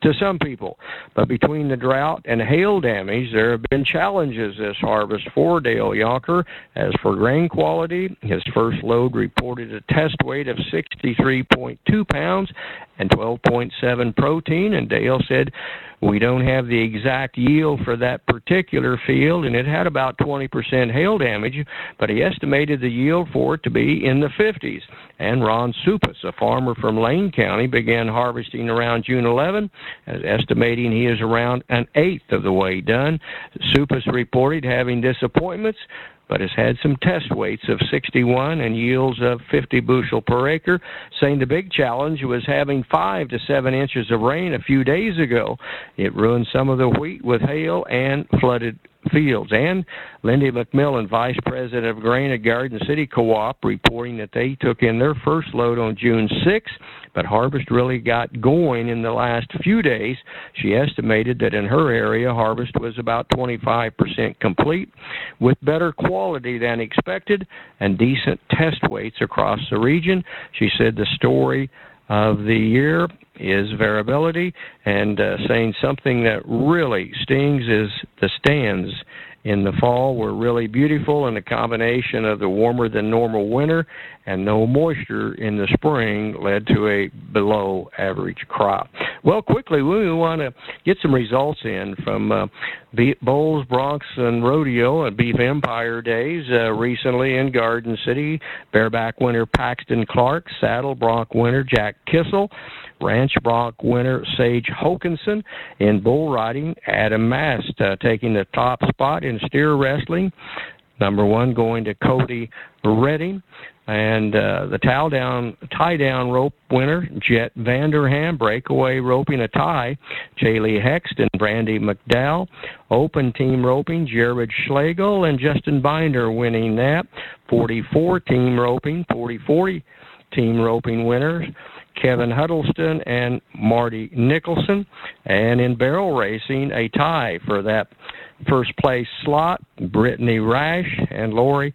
to some people. But between the drought and hail damage, there have been challenges this harvest for Dale Yonker. As for grain quality, his first load reported a test weight of sixty-three point two pounds and twelve point seven protein, and Dale said, "We don't have the exact yield for that particular field, and it had about twenty percent hail damage, but he estimated the yield for it to be in the fifties. And Ron Supas, a farmer from Lane County, began harvesting around June eleventh, estimating he is around an eighth of the way done. Supas reported having disappointments, but has had some test weights of sixty-one and yields of fifty bushel per acre, saying the big challenge was having five to seven inches of rain a few days ago. It ruined some of the wheat with hail and flooded fields." And Lindy McMillan, Vice President of Grain at Garden City Co-op, reporting that they took in their first load on June sixth, but harvest really got going in the last few days. She estimated that in her area, harvest was about twenty-five percent complete, with better quality than expected and decent test weights across the region. She said the story of the year is variability, and uh, saying something that really stings is the stands in the fall were really beautiful, and the combination of the warmer than normal winter and no moisture in the spring led to a below average crop. Well, quickly, we want to get some results in from uh, Bulls, Bronx, and Rodeo and Beef Empire days uh, recently in Garden City. Bareback winner Paxton Clark, Saddle Bronc winner Jack Kissel, Ranch Bronc winner Sage Hokinson. In bull riding, Adam Mast uh, taking the top spot in steer wrestling. Number one going to Cody Redding. And uh, the tie down, tie down rope winner, Jet Vanderham, breakaway roping a tie, Jaylee Hext and Brandy McDowell. Open team roping, Jared Schlegel and Justin Binder winning that. forty-four team roping, forty forty team roping winners, Kevin Huddleston and Marty Nicholson. And in barrel racing, a tie for that first place slot, Brittany Rash and Lori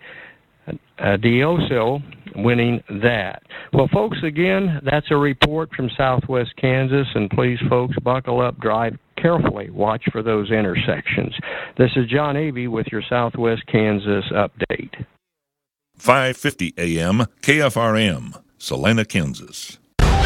uh, Dioso winning that. Well, folks, again, that's a report from Southwest Kansas, and please, folks, buckle up, drive carefully, watch for those intersections. This is John Avey with your Southwest Kansas update. five fifty A M K F R M, Salina, Kansas.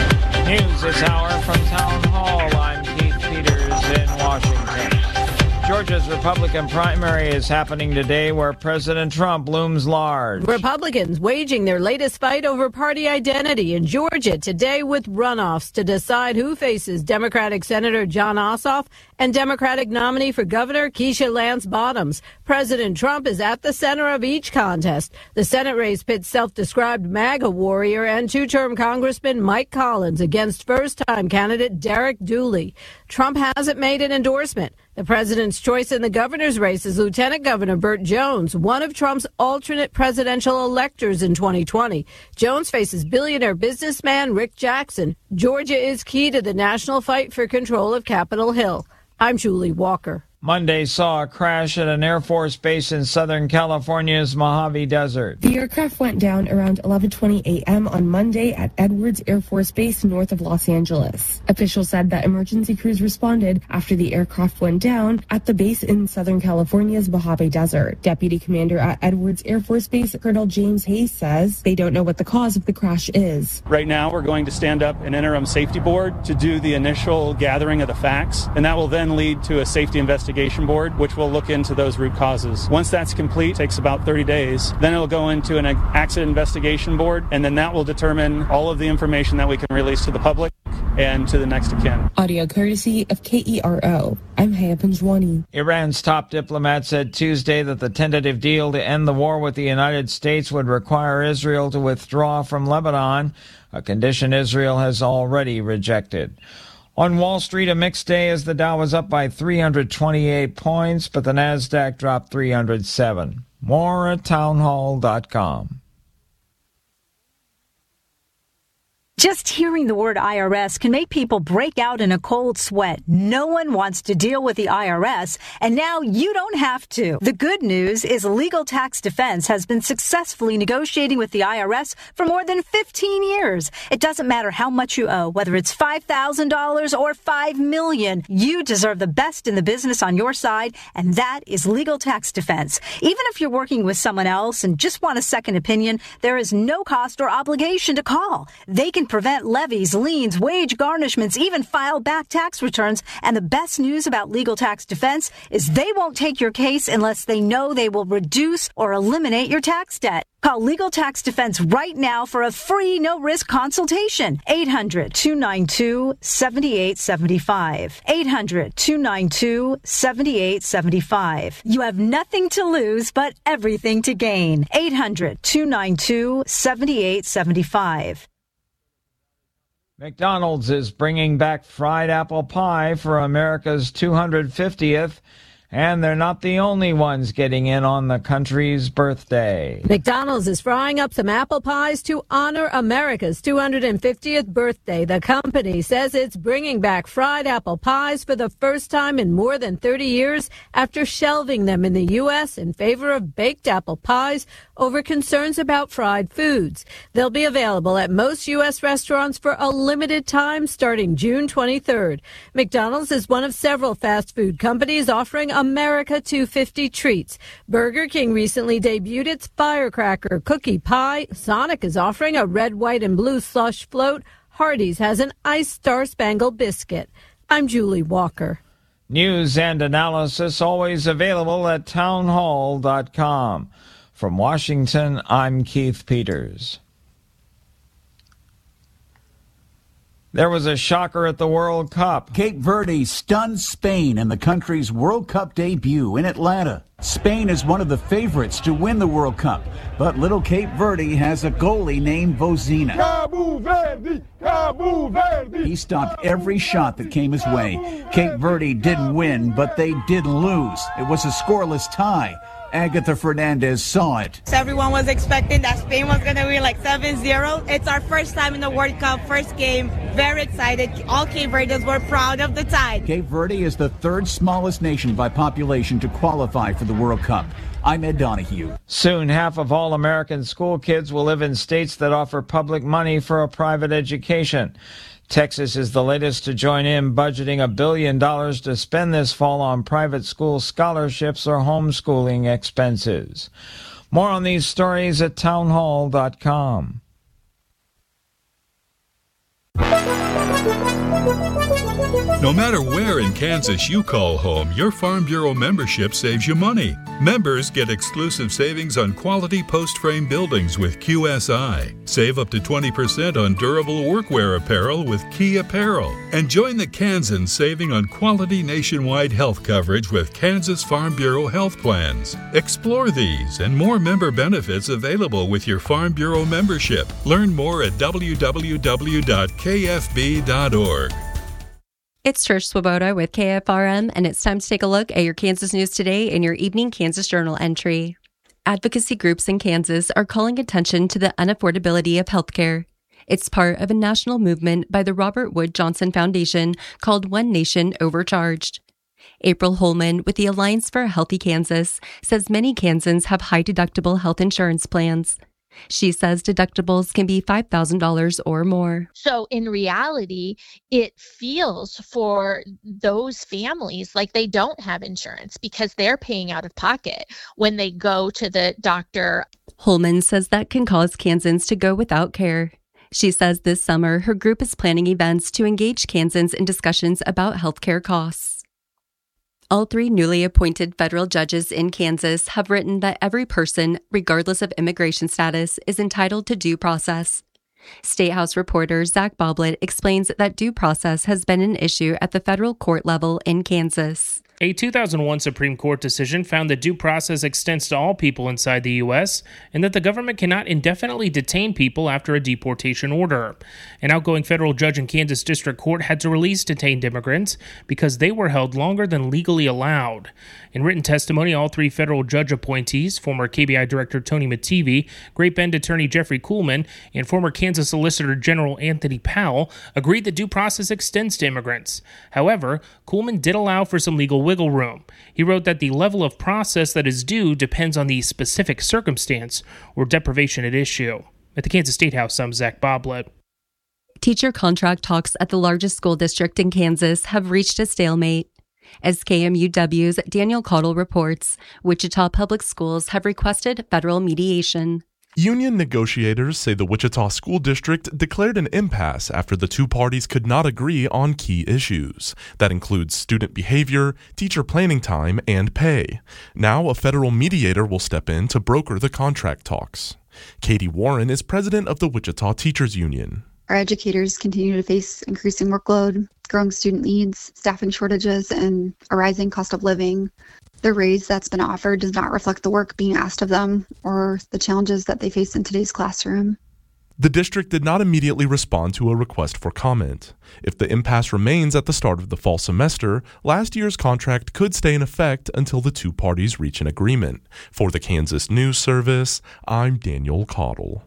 News this hour from Town Hall. I'm Keith Peters in Washington. Georgia's Republican primary is happening today, where President Trump looms large. Republicans waging their latest fight over party identity in Georgia today, with runoffs to decide who faces Democratic Senator Jon Ossoff and Democratic nominee for governor Keisha Lance Bottoms. President Trump is at the center of each contest. The Senate race pits self-described MAGA warrior and two-term Congressman Mike Collins against first-time candidate Derek Dooley. Trump hasn't made an endorsement. The president's choice in the governor's race is Lieutenant Governor Burt Jones, one of Trump's alternate presidential electors in twenty twenty. Jones faces billionaire businessman Rick Jackson. Georgia is key to the national fight for control of Capitol Hill. I'm Julie Walker. Monday saw a crash at an Air Force base in Southern California's Mojave Desert. The aircraft went down around eleven twenty a m on Monday at Edwards Air Force Base north of Los Angeles. Officials said that emergency crews responded after the aircraft went down at the base in Southern California's Mojave Desert. Deputy Commander at Edwards Air Force Base, Colonel James Hayes, says they don't know what the cause of the crash is. Right now, we're going to stand up an interim safety board to do the initial gathering of the facts, and that will then lead to a safety investigation board, which will look into those root causes. Once that's complete, it takes about thirty days. Then it'll go into an accident investigation board, and then that will determine all of the information that we can release to the public and to the next of kin. Audio courtesy of K E R O. I'm Haya Panjwani. Iran's top diplomat said Tuesday that the tentative deal to end the war with the United States would require Israel to withdraw from Lebanon, a condition Israel has already rejected. On Wall Street, a mixed day as the Dow was up by three hundred twenty-eight points, but the Nasdaq dropped three hundred seven. More at townhall dot com. Just hearing the word I R S can make people break out in a cold sweat. No one wants to deal with the I R S, and now you don't have to. The good news is Legal Tax Defense has been successfully negotiating with the I R S for more than fifteen years. It doesn't matter how much you owe, whether it's five thousand dollars or five million dollars. You deserve the best in the business on your side, and that is Legal Tax Defense. Even if you're working with someone else and just want a second opinion, there is no cost or obligation to call. They can prevent levies, liens, wage garnishments, even file back tax returns. And the best news about Legal Tax Defense is they won't take your case unless they know they will reduce or eliminate your tax debt. Call Legal Tax Defense right now for a free, no-risk consultation. eight hundred, two nine two, seven eight seven five. eight hundred, two nine two, seven eight seven five. You have nothing to lose, but everything to gain. eight hundred, two nine two, seven eight seven five. McDonald's is bringing back fried apple pie for America's two hundred fiftieth, and they're not the only ones getting in on the country's birthday. McDonald's is frying up some apple pies to honor America's two hundred fiftieth birthday. The company says it's bringing back fried apple pies for the first time in more than thirty years after shelving them in the U S in favor of baked apple pies over concerns about fried foods. They'll be available at most U S restaurants for a limited time starting June twenty-third. McDonald's is one of several fast food companies offering America two fifty treats. Burger King recently debuted its Firecracker Cookie Pie. Sonic is offering a red, white, and blue slush float. Hardee's has an iced Star-Spangled Biscuit. I'm Julie Walker. News and analysis always available at town hall dot com. From Washington, I'm Keith Peters. There was a shocker at the World Cup. Cape Verde stunned Spain in the country's World Cup debut in Atlanta. Spain is one of the favorites to win the World Cup, but little Cape Verde has a goalie named Vozina. Cabo Verde, Cabo Verde. He stopped every shot that came his way. Cape Verde didn't win, but they didn't lose. It was a scoreless tie. Agatha Fernandez saw it. So everyone was expecting that Spain was going to win like seven zero. It's our first time in the World Cup, first game. Very excited. All Cape Verdeans were proud of the tie. Cape Verde is the third smallest nation by population to qualify for the World Cup. I'm Ed Donahue. Soon, half of all American school kids will live in states that offer public money for a private education. Texas is the latest to join in, budgeting a billion dollars to spend this fall on private school scholarships or homeschooling expenses. More on these stories at town hall dot com. No matter where in Kansas you call home, your Farm Bureau membership saves you money. Members get exclusive savings on quality post-frame buildings with Q S I. Save up to twenty percent on durable workwear apparel with Key Apparel. And join the Kansans saving on quality nationwide health coverage with Kansas Farm Bureau health plans. Explore these and more member benefits available with your Farm Bureau membership. Learn more at w w w dot k f b dot org. It's Trish Swoboda with K F R M, and it's time to take a look at your Kansas news today in your evening Kansas Journal entry. Advocacy groups in Kansas are calling attention to the unaffordability of healthcare. It's part of a national movement by the Robert Wood Johnson Foundation called One Nation Overcharged. April Holman with the Alliance for a Healthy Kansas says many Kansans have high deductible health insurance plans. She says deductibles can be five thousand dollars or more. So in reality, it feels for those families like they don't have insurance because they're paying out of pocket when they go to the doctor. Holman says that can cause Kansans to go without care. She says this summer her group is planning events to engage Kansans in discussions about healthcare costs. All three newly appointed federal judges in Kansas have written that every person, regardless of immigration status, is entitled to due process. State House reporter Zach Boblet explains that due process has been an issue at the federal court level in Kansas. A two thousand one Supreme Court decision found that due process extends to all people inside the U S and that the government cannot indefinitely detain people after a deportation order. An outgoing federal judge in Kansas District Court had to release detained immigrants because they were held longer than legally allowed. In written testimony, all three federal judge appointees, former K B I Director Tony Mattivi, Great Bend Attorney Jeffrey Kuhlman, and former Kansas Solicitor General Anthony Powell, agreed that due process extends to immigrants. However, Kuhlman did allow for some legal wiggle room. He wrote that the level of process that is due depends on the specific circumstance or deprivation at issue. At the Kansas State House, I'm Zach Boblet. Teacher contract talks at the largest school district in Kansas have reached a stalemate. As K M U W's Daniel Caudle reports, Wichita Public Schools have requested federal mediation. Union negotiators say the Wichita School District declared an impasse after the two parties could not agree on key issues. That includes student behavior, teacher planning time, and pay. Now a federal mediator will step in to broker the contract talks. Katie Warren is president of the Wichita Teachers Union. Our educators continue to face increasing workload, growing student needs, staffing shortages, and a rising cost of living. The raise that's been offered does not reflect the work being asked of them or the challenges that they face in today's classroom. The district did not immediately respond to a request for comment. If the impasse remains at the start of the fall semester, last year's contract could stay in effect until the two parties reach an agreement. For the Kansas News Service, I'm Daniel Caudle.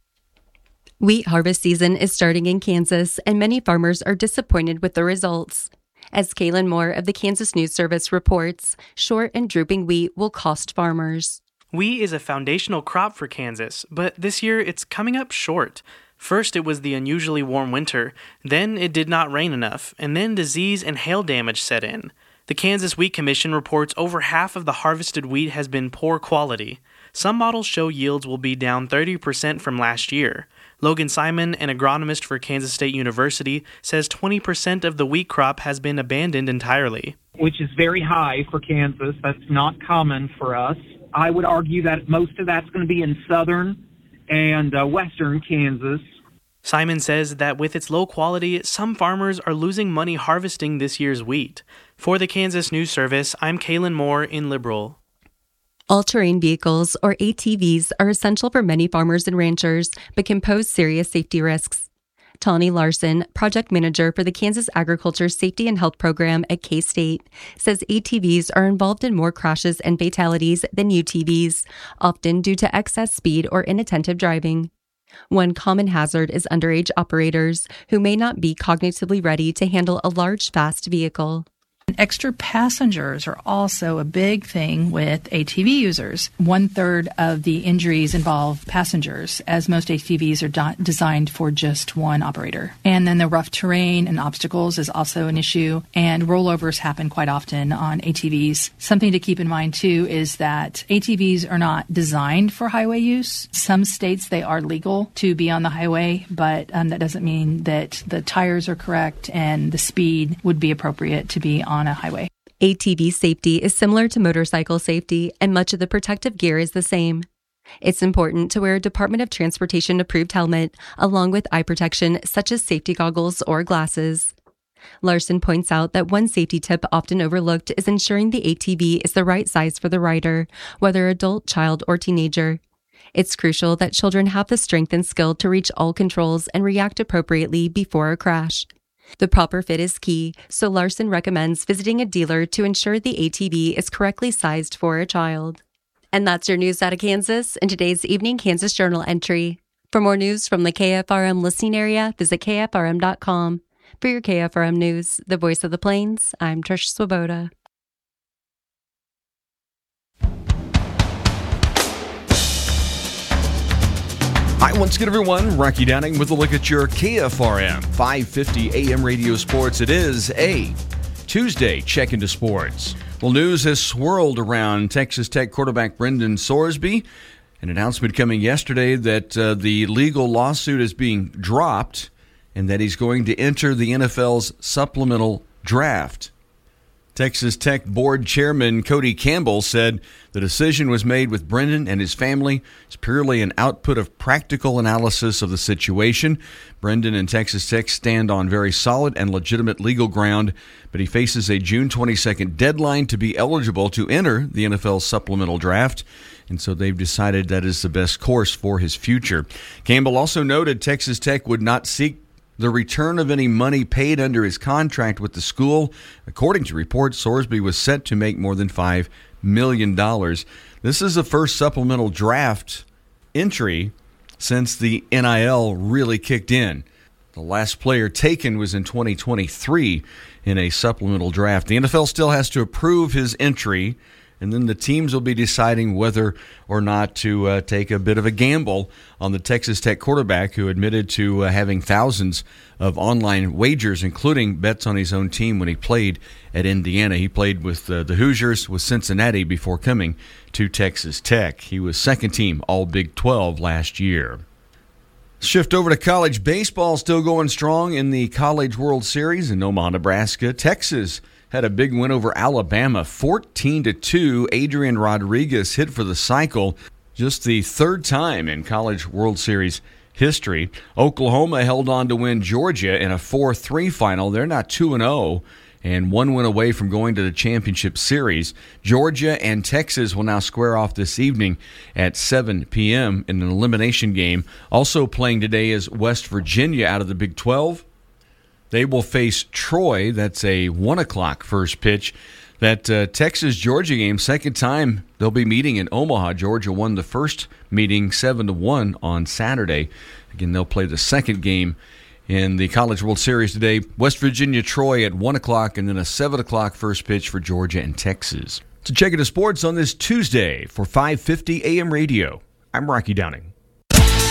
Wheat harvest season is starting in Kansas, and many farmers are disappointed with the results. As Kaylin Moore of the Kansas News Service reports, short and drooping wheat will cost farmers. Wheat is a foundational crop for Kansas, but this year it's coming up short. First, it was the unusually warm winter, then it did not rain enough, and then disease and hail damage set in. The Kansas Wheat Commission reports over half of the harvested wheat has been poor quality. Some models show yields will be down thirty percent from last year. Logan Simon, an agronomist for Kansas State University, says twenty percent of the wheat crop has been abandoned entirely. Which is very high for Kansas. That's not common for us. I would argue that most of that's going to be in southern and uh, western Kansas. Simon says that with its low quality, some farmers are losing money harvesting this year's wheat. For the Kansas News Service, I'm Kaylin Moore in Liberal. All-terrain vehicles, or A T Vs, are essential for many farmers and ranchers, but can pose serious safety risks. Tawny Larson, project manager for the Kansas Agriculture Safety and Health Program at K-State, says A T Vs are involved in more crashes and fatalities than U T Vs, often due to excess speed or inattentive driving. One common hazard is underage operators, who may not be cognitively ready to handle a large, fast vehicle. Extra passengers are also a big thing with A T V users. One third of the injuries involve passengers, as most A T Vs are de- designed for just one operator. And then the rough terrain and obstacles is also an issue, and rollovers happen quite often on A T Vs. Something to keep in mind, too, is that A T Vs are not designed for highway use. Some states, they are legal to be on the highway, but um, that doesn't mean that the tires are correct and the speed would be appropriate to be on on a highway. A T V safety is similar to motorcycle safety, and much of the protective gear is the same. It's important to wear a Department of Transportation approved helmet, along with eye protection such as safety goggles or glasses. Larson points out that one safety tip often overlooked is ensuring the A T V is the right size for the rider, whether adult, child, or teenager. It's crucial that children have the strength and skill to reach all controls and react appropriately before a crash. The proper fit is key, so Larson recommends visiting a dealer to ensure the A T V is correctly sized for a child. And that's your news out of Kansas in today's Evening Kansas Journal entry. For more news from the K F R M listening area, visit K F R M dot com. For your K F R M News, the voice of the Plains, I'm Trish Swoboda. Hi, once again, everyone. Rocky Downing with a look at your K F R M five fifty A M radio sports. It is a Tuesday check into sports. Well, news has swirled around Texas Tech quarterback Brendan Sorsby. An announcement coming yesterday that uh, the legal lawsuit is being dropped and that he's going to enter the N F L's supplemental draft. Texas Tech Board Chairman Cody Campbell said the decision was made with Brendan and his family. It's purely an output of practical analysis of the situation. Brendan and Texas Tech stand on very solid and legitimate legal ground, but he faces a June twenty-second deadline to be eligible to enter the N F L supplemental draft, and so they've decided that is the best course for his future. Campbell also noted Texas Tech would not seek the return of any money paid under his contract with the school. According to reports, Sorsby was set to make more than five million dollars. This is the first supplemental draft entry since the N I L really kicked in. The last player taken was in twenty twenty-three in a supplemental draft. The N F L still has to approve his entry, and then the teams will be deciding whether or not to uh, take a bit of a gamble on the Texas Tech quarterback who admitted to uh, having thousands of online wagers, including bets on his own team when he played at Indiana. He played with uh, the Hoosiers with Cincinnati before coming to Texas Tech. He was second team All Big twelve last year. Shift over to college baseball, still going strong in the College World Series in Omaha, Nebraska. Texas had a big win over Alabama, fourteen to two. Adrian Rodriguez hit for the cycle, just the third time in College World Series history. Oklahoma held on to win Georgia in a four three final. They're not two and oh, and one win away from going to the championship series. Georgia and Texas will now square off this evening at seven p.m. in an elimination game. Also playing today is West Virginia out of the Big twelve. They will face Troy. That's a one o'clock first pitch. That uh, Texas-Georgia game, second time they'll be meeting in Omaha. Georgia won the first meeting seven to one on Saturday. Again, they'll play the second game in the College World Series today. West Virginia-Troy at one o'clock, and then a seven o'clock first pitch for Georgia and Texas. So check it out, sports on this Tuesday for five fifty A M radio. I'm Rocky Downing.